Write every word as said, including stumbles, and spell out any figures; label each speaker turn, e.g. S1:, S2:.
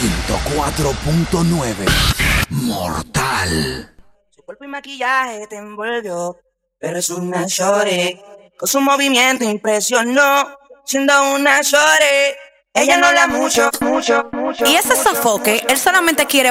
S1: ciento cuatro punto nueve. Mortal.
S2: Su cuerpo y maquillaje te envolvió, pero es una shorty. Con su movimiento impresionó, siendo una shorty. Ella no habla mucho, mucho, mucho.
S3: Y ese sofoque, él solamente quiere